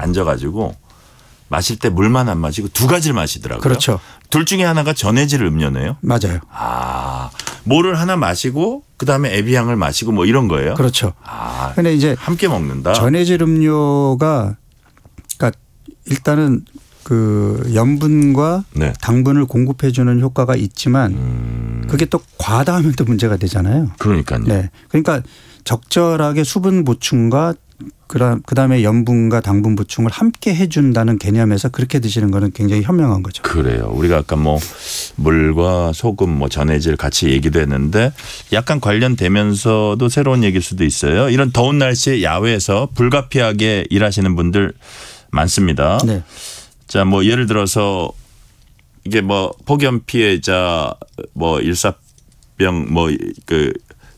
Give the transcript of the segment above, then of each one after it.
앉아가지고 마실 때 물만 안 마시고 두 가지를 마시더라고요. 그렇죠. 둘 중에 하나가 전해질 음료네요. 맞아요. 아, 뭐를 하나 마시고 그다음에 에비앙을 마시고 뭐 이런 거예요? 그렇죠. 아, 근데 이제 함께 먹는다. 전해질 음료가 그러니까 일단은 그 염분과 네. 당분을 공급해 주는 효과가 있지만 그게 또 과다하면 또 문제가 되잖아요. 그러니까요. 네. 그러니까 적절하게 수분 보충과 그다음에 염분과 당분 보충을 함께 해준다는 개념에서 그렇게 드시는 거는 굉장히 현명한 거죠. 그래요. 우리가 아까 뭐 물과 소금 뭐 전해질 같이 얘기도 했는데 약간 관련되면서도 새로운 얘기일 수도 있어요. 이런 더운 날씨에 야외에서 불가피하게 일하시는 분들 많습니다. 네. 자, 뭐 예를 들어서 이게 뭐 폭염 피해자 뭐 일사병 뭐 그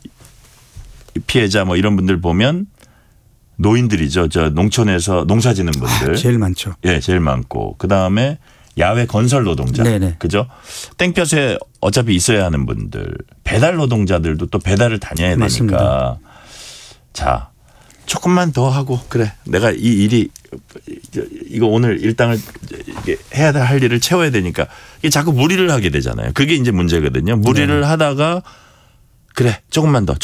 피해자 뭐 이런 분들 보면 노인들이죠. 저 농촌에서 농사 짓는 분들. 제일 많죠. 예, 제일 많고. 그다음에 야외 건설 노동자. 네네. 그죠? 땡볕에 어차피 있어야 하는 분들. 배달 노동자들도 또 배달을 다녀야 되니까. 맞습니다. 자, 조금만 더 하고 그래. 내가 이 일이 이거 오늘 일당을 해야 할 일을 채워야 되니까 이게 자꾸 무리를 하게 되잖아요. 그게 이제 문제거든요. 무리를 하다가 그래. 조금만 더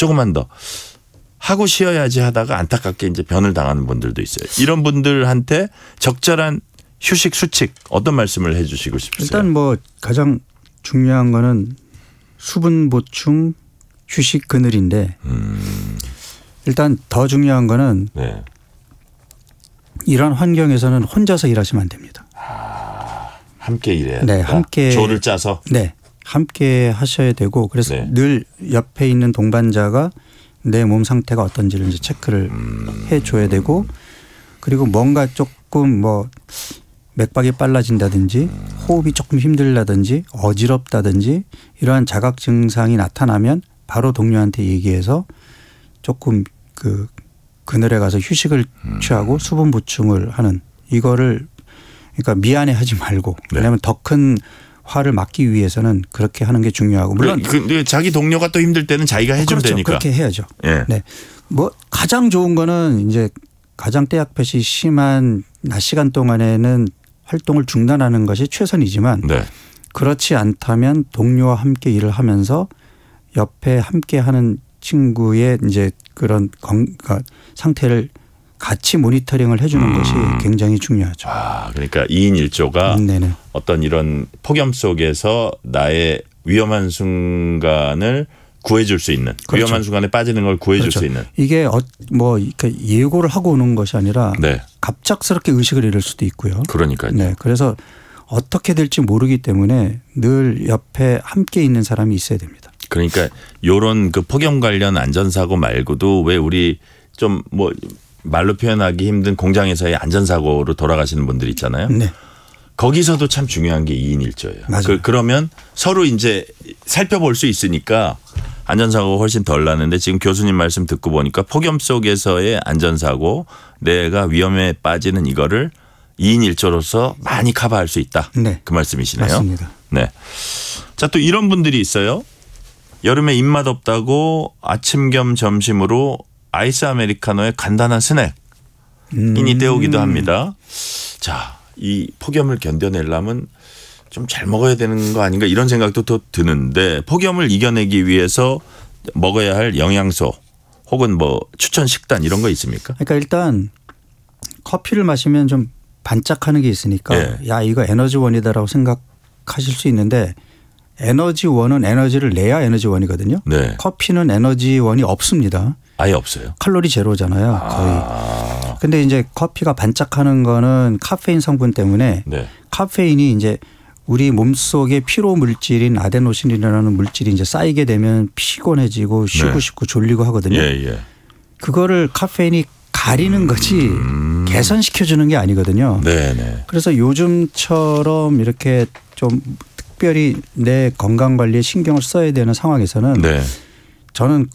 하고 쉬어야지 하다가 안타깝게 이제 변을 당하는 분들도 있어요. 이런 분들한테 적절한 휴식 수칙 어떤 말씀을 해 주시고 싶으세요? 일단 뭐 가장 중요한 거는 수분 보충, 휴식, 그늘인데 일단 더 중요한 거는 네. 이런 환경에서는 혼자서 일하시면 안 됩니다. 함께 일해야 네, 된다. 함께 조를 짜서. 네, 함께 하셔야 되고 그래서 네. 늘 옆에 있는 동반자가 내 몸 상태가 어떤지를 이제 체크를 해줘야 되고 그리고 뭔가 조금 뭐 맥박이 빨라진다든지 호흡이 조금 힘들다든지 어지럽다든지 이러한 자각 증상이 나타나면 바로 동료한테 얘기해서 조금 그 그늘에 가서 휴식을 취하고 수분 보충을 하는 이거를 그러니까 미안해하지 말고 왜냐하면 더 큰 화를 막기 위해서는 그렇게 하는 게 중요하고 물론 근데 자기 동료가 또 힘들 때는 자기가 해주면 그렇죠. 되니까. 그렇게 해야죠. 예. 네. 뭐 가장 좋은 거는 이제 가장 떼약볕이 심한 낮 시간 동안에는 활동을 중단하는 것이 최선이지만 네. 그렇지 않다면 동료와 함께 일을 하면서 옆에 함께 하는 친구의 이제 그런 그러니까 상태를 같이 모니터링을 해주는 것이 굉장히 중요하죠. 아, 그러니까 2인 1조가 네네. 어떤 이런 폭염 속에서 나의 위험한 순간을 구해줄 수 있는 그렇죠. 위험한 순간에 빠지는 걸 구해줄 그렇죠. 수 있는. 이게 뭐 이렇게 예고를 하고 오는 것이 아니라 네. 갑작스럽게 의식을 잃을 수도 있고요. 그러니까요. 네. 그래서 어떻게 될지 모르기 때문에 늘 옆에 함께 있는 사람이 있어야 됩니다. 그러니까 요런 그 폭염 관련 안전사고 말고도 왜 우리 좀 뭐 말로 표현하기 힘든 공장에서의 안전사고로 돌아가시는 분들 있잖아요. 네. 거기서도 참 중요한 게 2인 1조예요. 맞아요. 그러면 서로 이제 살펴볼 수 있으니까 안전사고가 훨씬 덜 나는데 지금 교수님 말씀 듣고 보니까 폭염 속에서의 안전사고 내가 위험에 빠지는 이거를 2인 1조로서 많이 커버할 수 있다. 네. 그 말씀이시네요. 맞습니다. 네. 자, 또 이런 분들이 있어요. 여름에 입맛 없다고 아침 겸 점심으로 아이스 아메리카노에 간단한 스낵 이니 때우기도 합니다. 자, 이 폭염을 견뎌내려면 좀 잘 먹어야 되는 거 아닌가 이런 생각도 또 드는데 폭염을 이겨내기 위해서 먹어야 할 영양소 혹은 뭐 추천 식단 이런 거 있습니까? 그러니까 일단 커피를 마시면 좀 반짝하는 게 있으니까 예. 야 이거 에너지원이다라고 생각하실 수 있는데 에너지원은 에너지를 내야 에너지원이거든요. 네. 커피는 에너지원이 없습니다. 아예 없어요. 칼로리 제로잖아요. 거의. 근데 이제 커피가 반짝하는 거는 카페인 성분 때문에 네. 카페인이 이제 우리 몸속의 피로 물질인 아데노신이라는 물질이 이제 쌓이게 되면 피곤해지고 쉬고 네. 싶고 졸리고 하거든요. 예. 그거를 카페인이 가리는 거지 개선시켜 주는 게 아니거든요. 네네. 그래서 요즘처럼 이렇게 좀 특별히 내 건강 관리에 신경을 써야 되는 상황에서는 네. 저는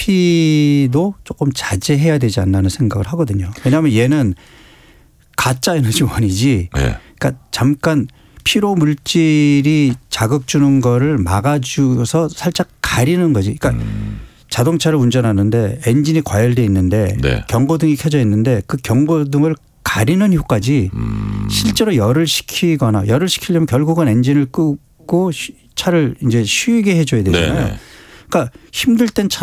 커피도 조금 자제해야 되지 않나 하는 생각을 하거든요. 왜냐하면 얘는 가짜 에너지원이지. 네. 그러니까 잠깐 피로 물질이 자극 주는 거를 막아주어서 살짝 가리는 거지. 그러니까 자동차를 운전하는데 엔진이 과열돼 있는데 네. 경고등이 켜져 있는데 그 경고등을 가리는 효과지 실제로 열을 식히거나 열을 식히려면 결국은 엔진을 끄고 차를 이제 쉬게 해줘야 되잖아요. 네네. 그러니까 힘들 땐 차